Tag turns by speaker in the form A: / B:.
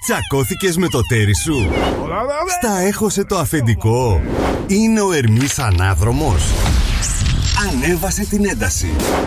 A: Τσακώθηκες με το τέρι σου? Στα έχωσε το αφεντικό? Είναι ο Ερμής ανάδρομος? Ανέβασε την ένταση.